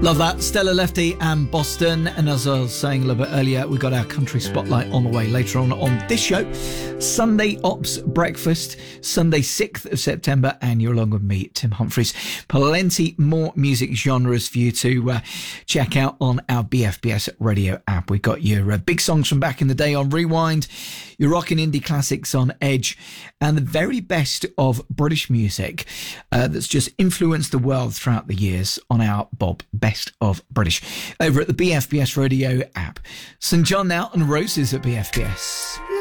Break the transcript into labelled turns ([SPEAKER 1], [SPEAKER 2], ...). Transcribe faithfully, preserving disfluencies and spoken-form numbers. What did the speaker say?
[SPEAKER 1] Love that. Stella Lefty and Boston. And as I was saying a little bit earlier, we've got our country spotlight on the way later on on this show. Sunday Ops Breakfast, Sunday sixth of September, and you're along with me, Tim Humphries. Plenty more music genres for you to uh, check out on our B F B S radio app. We've got your uh, big songs from back in the day on Rewind, your rock and indie classics on Edge, and the very best of British music uh, that's just influenced the world throughout the years on our Bob Best of British over at the B F B S radio app. Saint John now and Roses at B F B S.